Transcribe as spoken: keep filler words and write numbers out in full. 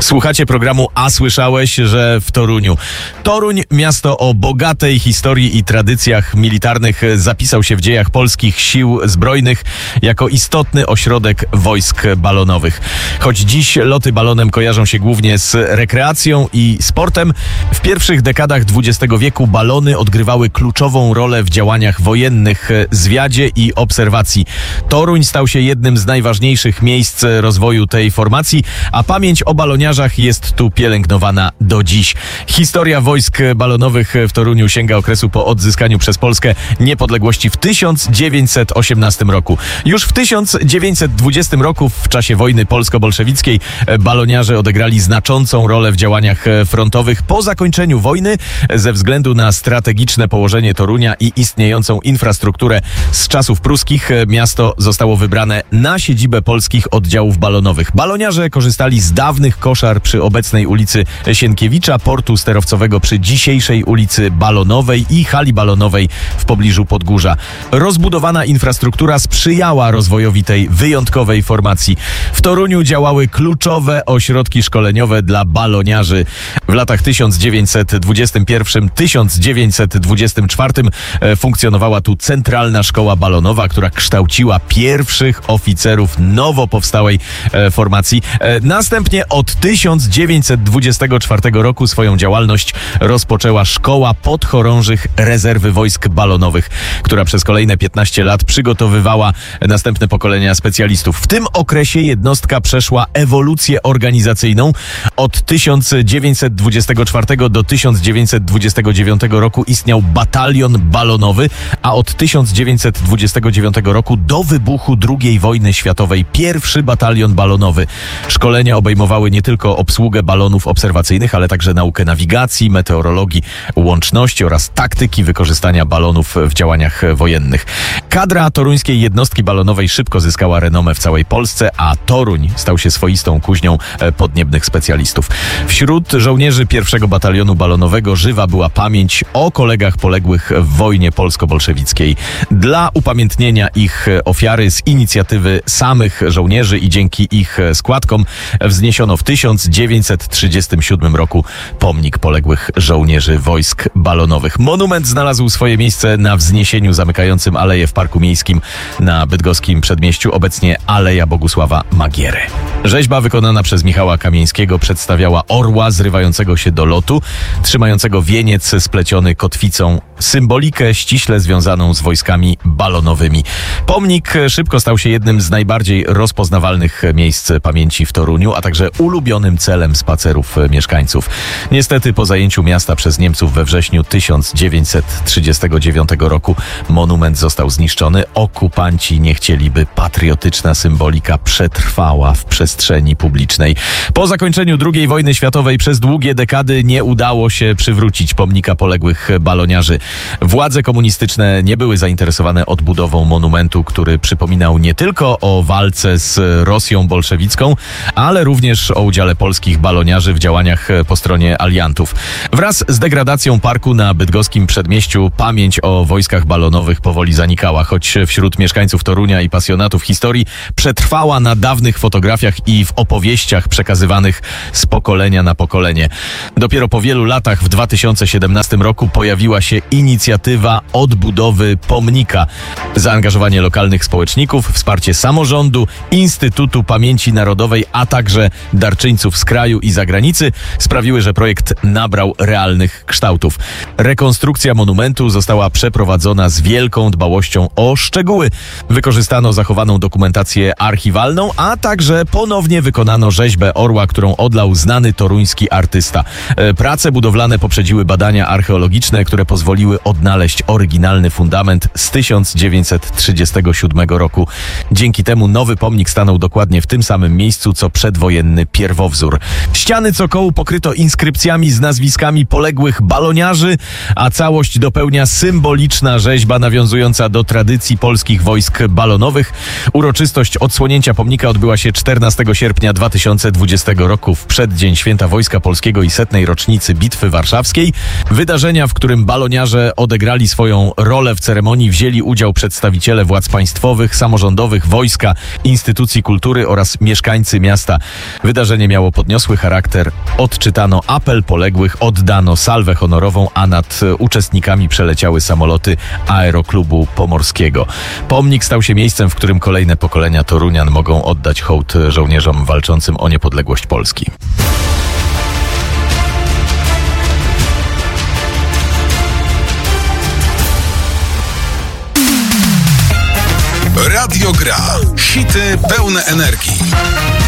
Słuchacie programu A słyszałeś, że w Toruniu. Toruń, miasto o bogatej historii i tradycjach militarnych, zapisał się w dziejach polskich sił zbrojnych jako istotny ośrodek wojsk balonowych. Choć dziś loty balonem kojarzą się głównie z rekreacją i sportem, w pierwszych dekadach dwudziestego wieku balony odgrywały kluczową rolę w działaniach wojennych, zwiadzie i obserwacji. Toruń stał się jednym z najważniejszych miejsc rozwoju tej formacji, a pamięć o baloniarzach jest tu pielęgnowana do dziś. Historia wojsk balonowych w Toruniu sięga okresu po odzyskaniu przez Polskę niepodległości w tysiąc dziewięćset osiemnastym roku. Już w tysiąc dziewięćset dwudziestym roku, w czasie wojny polsko-bolszewickiej, baloniarze odegrali znaczącą rolę w działaniach frontowych. Po zakończeniu wojny, ze względu na strategiczne położenie Torunia i istniejącą infrastrukturę z czasów pruskich, miasto zostało wybrane na siedzibę polskich oddziałów balonowych. Baloniarze korzystali z dawnych koszar przy obecnej ulicy Sienkiewicza, portu sterowcowego przy dzisiejszej ulicy Balonowej i hali balonowej w pobliżu Podgórza. Rozbudowana infrastruktura sprzyjała rozwojowi tej wyjątkowej formacji. W Toruniu działały kluczowe ośrodki szkoleniowe dla baloniarzy. W latach tysiąc dziewięćset dwudziestym pierwszym do tysiąc dziewięćset dwudziestego czwartego funkcjonowała tu Centralna Szkoła Balonowa, która kształciła pierwszych oficerów nowo powstałej formacji. Następnie od tysiąc dziewięćset dwudziestego czwartego roku swoją działalność rozpoczęła Szkoła Podchorążych Rezerwy Wojsk Balonowych, która przez kolejne piętnaście lat przygotowywała następne pokolenia specjalistów. W tym okresie jednostka przeszła ewolucję organizacyjną. Od tysiąc dziewięćset dwudziestego czwartego do tysiąc dziewięćset dwudziestego dziewiątego roku istniał batalion balonowy, a od tysiąc dziewięćset dwudziestego dziewiątego roku do wybuchu drugiej wojny światowej pierwszy batalion balonowy. Szkolenia obejmowały nie tylko obsługę balonów obserwacyjnych, ale także naukę nawigacji, meteorologii, łączności oraz taktyki wykorzystania balonów w działaniach wojennych. Kadra toruńskiej jednostki balonowej szybko zyskała renomę w całej Polsce, a Toruń stał się swoistą kuźnią podniebnych specjalistów. Wśród żołnierzy pierwszego batalionu balonowego żywa była pamięć o kolegach poległych w wojnie polsko-bolszewickiej. Dla upamiętnienia ich ofiary z inicjatywy samych żołnierzy i dzięki ich składkom wzniesiono w tysiąc dziewięćset trzydziestym siódmym roku pomnik poległych żołnierzy wojsk balonowych. Monument znalazł swoje miejsce na wzniesieniu zamykającym aleję w Parku Miejskim na bydgoskim przedmieściu, obecnie Aleja Bogusława Magiery. Rzeźba wykonana przez Michała Kamieńskiego przedstawiała orła zrywającego się do lotu, trzymającego wieniec spleciony kotwicą, symbolikę ściśle związaną z wojskami balonowymi. Pomnik szybko stał się jednym z najbardziej rozpoznawalnych miejsc pamięci w Toruniu, a także ulubionym celem spacerów mieszkańców. Niestety po zajęciu miasta przez Niemców we wrześniu tysiąc dziewięćset trzydziestego dziewiątego roku monument został zniszczony. Okupanci nie chcieli, by patriotyczna symbolika przetrwała w przestrzeni publicznej. Po zakończeniu drugiej wojny światowej przez długie dekady nie udało się przywrócić pomnika poległych baloniarzy. Władze komunistyczne nie były zainteresowane odbudową monumentu, który przypominał nie tylko o walce z Rosją bolszewicką, ale również o udziale polskich baloniarzy w działaniach po stronie aliantów. Wraz z degradacją parku na bydgoskim przedmieściu pamięć o wojskach balonowych powoli zanikała, choć wśród mieszkańców Torunia i pasjonatów historii przetrwała na dawnych fotografiach i w opowieściach przekazywanych z pokolenia na pokolenie. Dopiero po wielu latach w dwa tysiące siedemnastym roku pojawiła się inicjatywa odbudowy pomnika. Zaangażowanie lokalnych społeczników, wsparcie samorządu, Instytutu Pamięci Narodowej, a także darczyńców z kraju i zagranicy sprawiły, że projekt nabrał realnych kształtów. Rekonstrukcja monumentu została przeprowadzona z wielką dbałością o szczegóły. Wykorzystano zachowaną dokumentację archiwalną, a także ponownie wykonano rzeźbę orła, którą odlał znany toruński artysta. Prace budowlane poprzedziły badania archeologiczne, które pozwoliły odnaleźć oryginalny fundament z tysiąc dziewięćset trzydziestego siódmego roku. Dzięki temu nowy pomnik stanął dokładnie w tym samym miejscu, co przedwojenny pierwowzór. Ściany cokołu pokryto inskrypcjami z nazwiskami poległych baloniarzy, a całość dopełnia symboliczna rzeźba nawiązująca do tradycji polskich wojsk balonowych. Uroczystość odsłonięcia pomnika odbyła się czternastego sierpnia dwa tysiące dwudziestego roku, w przeddzień Święta Wojska Polskiego i setnej rocznicy Bitwy Warszawskiej. Wydarzenia, w którym baloniarze że odegrali swoją rolę w ceremonii, wzięli udział przedstawiciele władz państwowych, samorządowych, wojska, instytucji kultury oraz mieszkańcy miasta. Wydarzenie miało podniosły charakter. Odczytano apel poległych, oddano salwę honorową, a nad uczestnikami przeleciały samoloty Aeroklubu Pomorskiego. Pomnik stał się miejscem, w którym kolejne pokolenia Torunian mogą oddać hołd żołnierzom walczącym o niepodległość Polski. Radio Gra. Hity pełne energii.